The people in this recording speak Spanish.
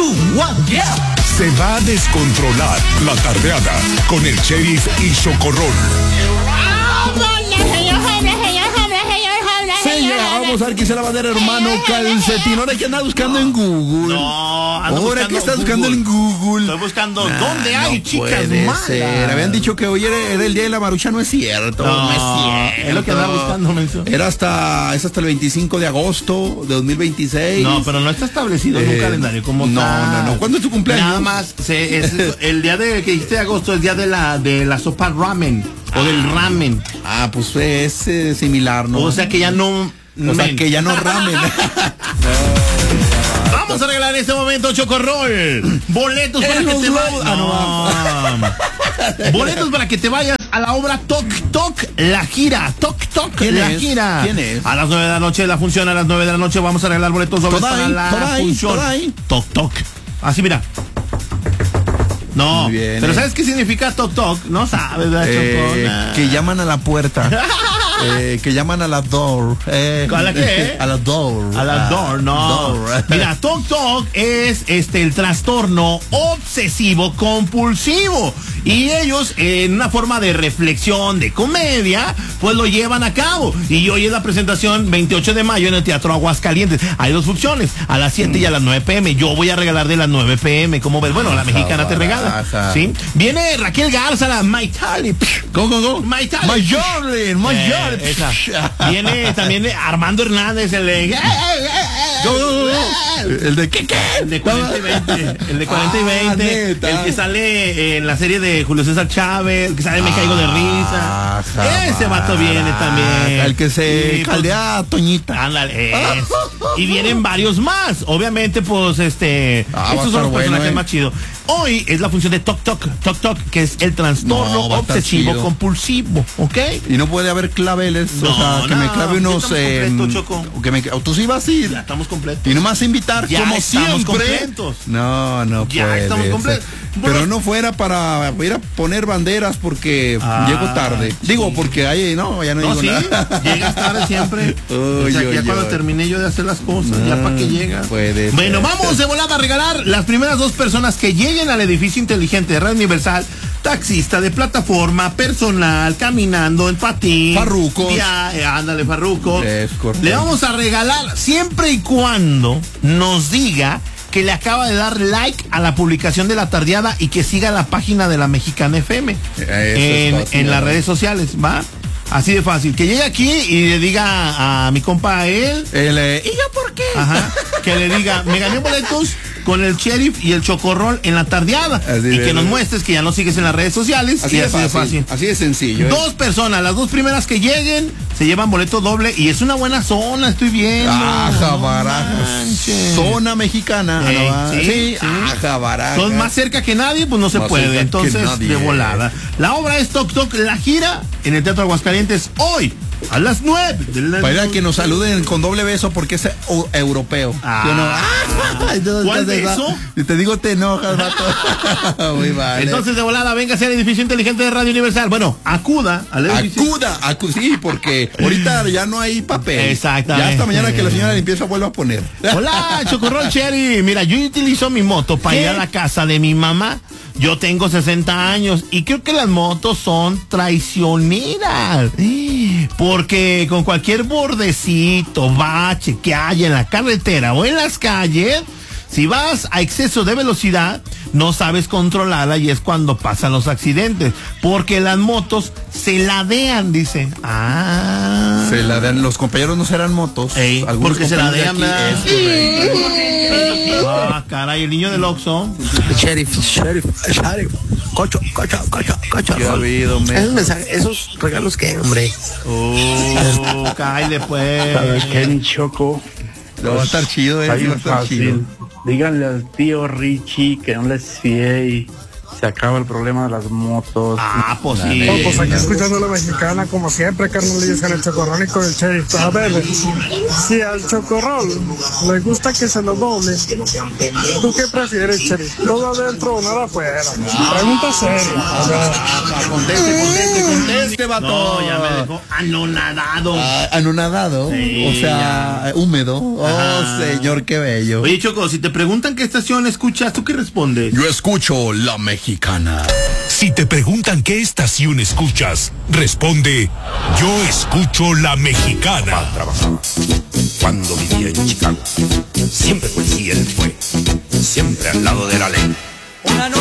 1, yeah. Se va a descontrolar la tardeada con el Sheriff y Chocorrol. Vamos a ver quién se la va a dar, hermano Calcetín. Ahora que anda buscando en Google. No, ahora que estás buscando en Google. Estoy buscando dónde hay chicas malas. Habían dicho que hoy era el día de la Marucha, no es cierto. No es cierto. Es lo que andaba buscando, menso. Es hasta el 25 de agosto de 2026. No, pero no está establecido en un calendario como tal. No. ¿Cuándo es tu cumpleaños? Nada más, es el día que dijiste de agosto, el día de la sopa ramen o del ramen. Ah, pues es similar, ¿no? O sea que ya no. O sea que ya no ramen. Vamos a regalar en este momento, Chocorrol, boletos para que te vayas. Boletos para que te vayas a la obra Toc Toc la gira. Toc Toc la gira. ¿Quién es? A las 9 de la noche, la función a las 9 de la noche. Vamos a regalar boletos dobles para la función. Toc Toc. Así, mira. No, pero ¿sabes qué significa Toc Toc? No sabes, ¿verdad, Chocona? Que llaman a la puerta. Que llaman a la door. ¿A la qué? A la door. A la door, no. Mira, Toc Toc es el trastorno obsesivo compulsivo. Y ellos, en una forma de reflexión, de comedia, pues lo llevan a cabo. Y hoy es la presentación 28 de mayo en el Teatro Aguascalientes. Hay 2 funciones, a las 7 y a las 9 p.m. Yo voy a regalar de las 9 p.m. ¿Cómo ves? Bueno, la mexicana te regala. ¿Sí? Viene Raquel Garza, la Maitali. ¿Cómo? Maitali. Viene también Armando Hernández, el de... ¿El de qué? El de 40 y 20. El de 40 y 20. El que sale en la serie de Julio César Chávez, el que sale Me Caigo de Risa. Ese vato viene también. El que se caldea a Toñita. Ándale. Y vienen varios más. Obviamente, pues, estos son los personajes más chidos. Hoy es la función de Toc Toc, que es el trastorno obsesivo compulsivo, ¿ok? Y no puede haber claveles, que me clave unos... tú sí vas a ir. Ya estamos completos. Y nomás invitar, ya como estamos siempre. Completos. No ya puede. Estamos completos. Pero no fuera para ir a poner banderas porque llego tarde. Sí. Digo, porque ahí ya no digo nada. Llegas tarde siempre. Ya cuando terminé yo de hacer las cosas, ya para que llegas. Bueno, vamos de volada a regalar las primeras 2 personas que lleguen al edificio inteligente de Radio Universal. Taxista de plataforma, personal, caminando, en patín. Farrucos. Ándale, Farrucos. Le vamos a regalar siempre y cuando nos diga que le acaba de dar like a la publicación de la tardeada y que siga la página de la Mexicana FM en las redes sociales, ¿va? Así de fácil. Que llegue aquí y le diga a mi compa ¿y yo por qué? Ajá. Que le diga, me gané boletos con el Sheriff y el Chocorrol en la tardeada. Y que nos muestres que ya nos sigues en las redes sociales. Así de fácil. Así de sencillo. 2 personas, las 2 primeras que lleguen, se llevan boleto doble. Y es una buena zona, estoy viendo. Zona mexicana. Sí. Son más cerca que nadie, pues no se puede. Entonces, de volada. La obra es Toc Toc la gira en el Teatro Aguascalientes hoy. A las 9 de la Para que nos saluden con doble beso porque es europeo. ¿Cuál beso? Y te digo, te enojas, vato. Muy vale. Entonces, de volada, véngase al edificio inteligente de Radio Universal. Bueno, acuda al edificio. Sí, porque ahorita ya no hay papel. Exactamente. Ya hasta mañana que la señora de limpieza vuelva a poner. Hola, Chocorrol Cherry. Mira, yo utilizo mi moto para ir a la casa de mi mamá. Yo tengo 60 años y creo que las motos son traicioneras. Porque con cualquier bordecito, bache que haya en la carretera o en las calles, si vas a exceso de velocidad, no sabes controlarla y es cuando pasan los accidentes. Porque las motos se ladean, dice. Se ladean. Los compañeros no serán motos. Porque se ladean. Caray, el niño del Oxxo. Sheriff. Cocho. Esos regalos que, hombre. Cállate pues. ¿Sabes qué, mi Choco? No va a estar chido, Está bien fácil. Díganle al tío Richie que no les fíe se acaba el problema de las motos. Ah, pues sí. Pues aquí escuchando la mexicana, como siempre, carnalillos, en el Chocorrol y con el Sheriff. A ver, si al Chocorrol le gusta que se lo doble, ¿tú qué prefieres, Sheriff? ¿Todo adentro o nada afuera? Pregunta seria. Conteste, vato. No, ya me dejó anonadado. Anonadado, Sí, o sea, húmedo. Oh, señor, qué bello. Oye, Choco, si te preguntan qué estación escuchas, ¿tú qué respondes? Yo escucho La Mexicana. Si te preguntan qué estación escuchas, responde, yo escucho La Mexicana. Trabajaba cuando vivía en Chicago. Siempre policía él fue, siempre al lado de la ley.